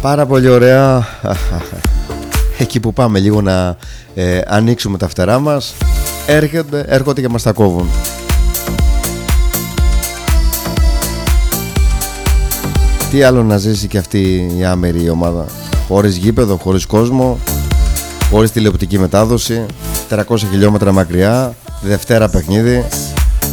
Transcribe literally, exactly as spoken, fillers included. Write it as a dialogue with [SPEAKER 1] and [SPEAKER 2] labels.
[SPEAKER 1] Πάρα πολύ ωραία. Εκεί που πάμε λίγο να ε, ανοίξουμε τα φτερά μας, έρχονται, έρχονται και μας τα κόβουν. Τι άλλο να ζήσει και αυτή η άμερη ομάδα. Χωρίς γήπεδο, χωρίς κόσμο, χωρίς τηλεοπτική μετάδοση, τριακόσια χιλιόμετρα μακριά, Δευτέρα παιχνίδι.